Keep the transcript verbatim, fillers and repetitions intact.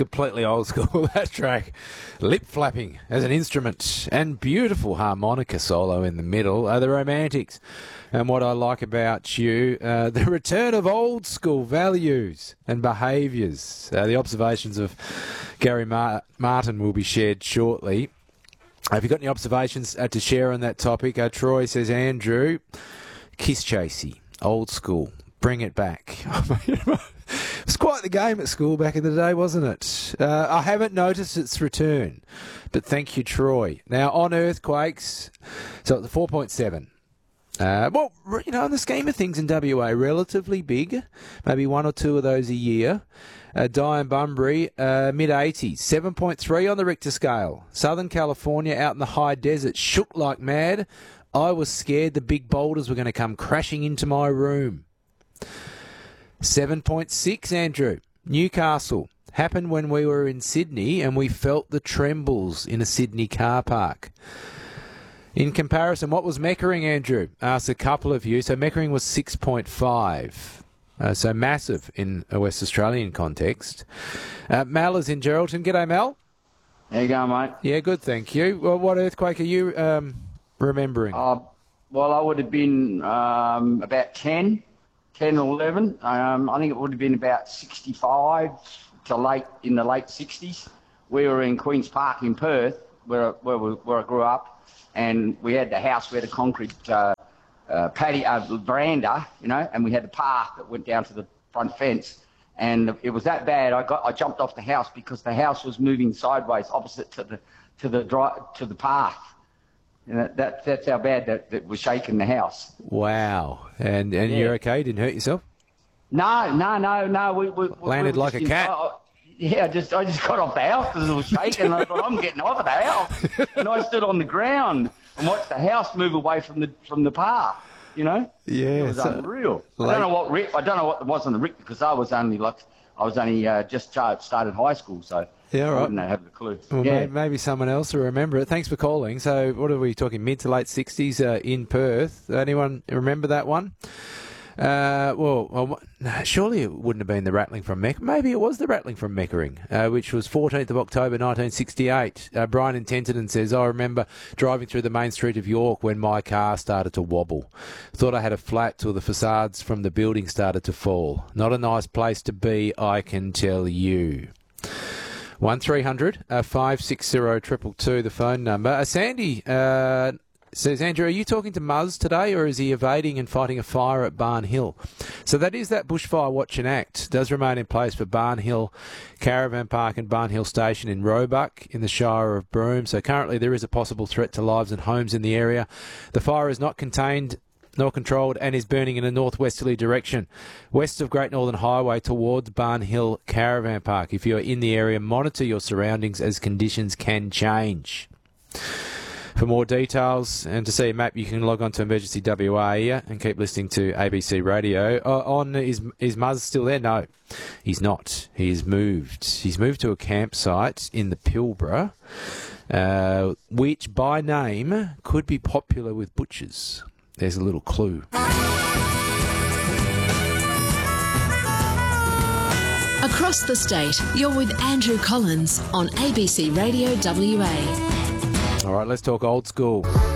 completely old school, that track. Lip flapping as an instrument and beautiful harmonica solo in the middle are the Romantics. And what I like about you, uh, the return of old school values and behaviours. Uh, the observations of Gary Mar- Martin will be shared shortly. Have you got any observations uh, to share on that topic? Uh, Troy says, Andrew, kiss chasey, old school, bring it back. It's quite the game at school back in the day, wasn't it? Uh, I haven't noticed its return, but thank you, Troy. Now, on earthquakes, so at the four point seven. Uh, well, you know, in the scheme of things in W A, relatively big, maybe one or two of those a year. Uh, Diane Bunbury, uh, mid eighties, seven point three on the Richter scale. Southern California, out in the high desert, shook like mad. I was scared the big boulders were going to come crashing into my room. seven point six, Andrew. Newcastle. Happened when we were in Sydney and we felt the trembles in a Sydney car park. In comparison, what was Meckering, Andrew? Asked a couple of you. So Meckering was six point five. Uh, so massive in a West Australian context. Uh, Mal is in Geraldton. G'day, Mal. How you going, mate? Yeah, good, thank you. Well, what earthquake are you um, remembering? Uh, well, I would have been um, about ten. ten or eleven. Um, I think it would have been about sixty-five to late in the late sixties. We were in Queen's Park in Perth, where where, we, where I grew up, and we had the house. We had a concrete uh, uh, patio, uh, veranda, you know, and we had the path that went down to the front fence. And it was that bad. I got I jumped off the house because the house was moving sideways, opposite to the to the dry, to the path. And that, that, that's how bad that, that was shaking the house. Wow. And and Yeah. you're okay? Didn't hurt yourself? No, no, no, no. We, we Landed we were like a just cat. inside. Yeah, I just I just got off the house because it was shaking. And I thought, I'm getting off of the house. And I stood on the ground and watched the house move away from the from the path. You know? Yeah. It was so- unreal. I Like- don't know what Rick, I don't know what was on the Rick because I was only like I was only uh, just started high school, so Yeah, all I right. wouldn't have a clue. Well, yeah. may- maybe someone else will remember it. Thanks for calling. So what are we talking, mid to late sixties uh, in Perth? Anyone remember that one? Uh, well, well, no, surely it wouldn't have been the rattling from Meck. Maybe it was the rattling from Meckering, uh, which was fourteenth of October nineteen sixty-eight. Uh, Brian in Tenterden says, I remember driving through the main street of York when my car started to wobble. Thought I had a flat till the facades from the building started to fall. Not a nice place to be, I can tell you. one three hundred five six zero two two two, the phone number. Uh, Sandy uh, says, Andrew, are you talking to Muzz today or is he evading and fighting a fire at Barn Hill? So that is that bushfire watch and act. Does remain in place for Barn Hill Caravan Park and Barn Hill Station in Roebuck in the Shire of Broome. So currently there is a possible threat to lives and homes in the area. The fire is not contained nor controlled and is burning in a northwesterly direction west of Great Northern Highway towards Barn Hill Caravan Park. If you're in the area, monitor your surroundings as conditions can change. For more details and to see a map, you can log on to Emergency W A and keep listening to A B C Radio. Uh, on is is Muzz still there? No, he's not. He's moved. He's moved to a campsite in the Pilbara, uh, which by name could be popular with butchers. There's a little clue. Across the state, you're with Andrew Collins on A B C Radio W A. All right, let's talk old school.